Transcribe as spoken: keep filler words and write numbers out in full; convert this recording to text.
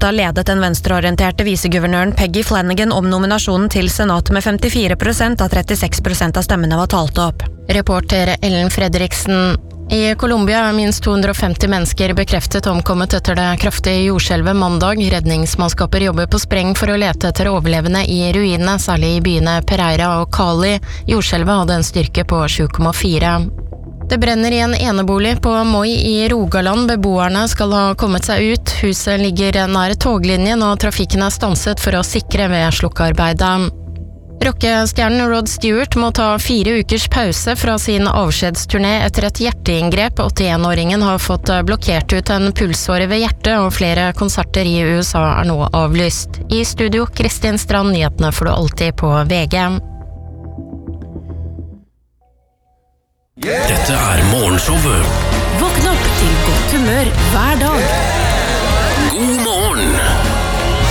Minnesota ledet den venstreorienterte viseguvernøren Peggy Flanagan om nominasjonen til senatet med femtifire prosent av trettiseks prosent av stemmene var talt opp. Reporter Ellen Fredriksen. I Colombia er minst to hundre og femti mennesker bekreftet omkommet etter det kraftige jordskjelvet mandag. Redningsmannskaper jobber på spreng for å lete etter overlevende i ruinene, særlig i byene Pereira og Cali. Jordskjelvet hadde en styrke på sju komma fire. Det brenner i en enebolig på Moi i Rogaland. Beboerne skal ha kommet seg ut. Huset ligger nær toglinjen, og trafikken er stanset for å sikre ved slukkearbeidet. Rockestjernen Rod Stewart må ta fire ukers pause fra sin avskjedsturné etter et hjerteinngrep. åttien-åringen har fått blokkert ut en pulsåre ved hjertet, og flere konserter i U S A er nå avlyst. I studio, Kristin Strand, nyhetene får du alltid på V G. Dette er morgenshowet. Våkn opp til godt humør hver dag.